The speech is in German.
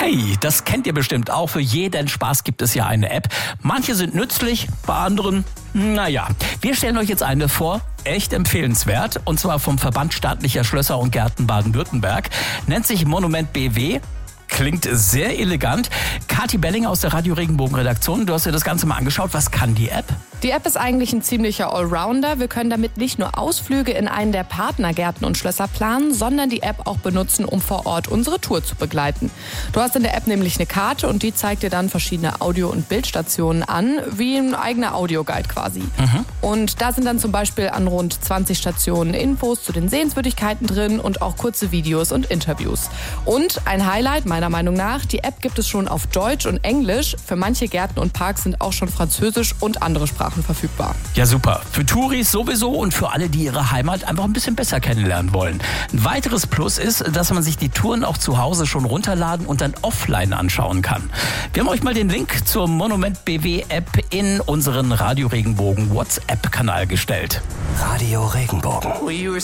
Hey, das kennt ihr bestimmt auch. Für jeden Spaß gibt es ja eine App. Manche sind nützlich, bei anderen, naja. Wir stellen euch jetzt eine vor, echt empfehlenswert. Und zwar vom Verband staatlicher Schlösser und Gärten Baden-Württemberg. Nennt sich Monument BW. Klingt sehr elegant. Kathi Belling aus der Radio Regenbogen Redaktion, du hast dir das Ganze mal angeschaut. Was kann die App? Die App ist eigentlich ein ziemlicher Allrounder. Wir können damit nicht nur Ausflüge in einen der Partnergärten und Schlösser planen, sondern die App auch benutzen, um vor Ort unsere Tour zu begleiten. Du hast in der App nämlich eine Karte und die zeigt dir dann verschiedene Audio- und Bildstationen an, wie ein eigener Audioguide quasi. Und da sind dann zum Beispiel an rund 20 Stationen Infos zu den Sehenswürdigkeiten drin und auch kurze Videos und Interviews. Und ein Highlight meiner Meinung nach, die App gibt es schon auf Deutsch und Englisch. Für manche Gärten und Parks sind auch schon Französisch und andere Sprachen verfügbar. Ja, super. Für Touris sowieso und für alle, die ihre Heimat einfach ein bisschen besser kennenlernen wollen. Ein weiteres Plus ist, dass man sich die Touren auch zu Hause schon runterladen und dann offline anschauen kann. Wir haben euch mal den Link zur Monument BW App in unseren Radio Regenbogen WhatsApp-Kanal gestellt. Radio Regenbogen.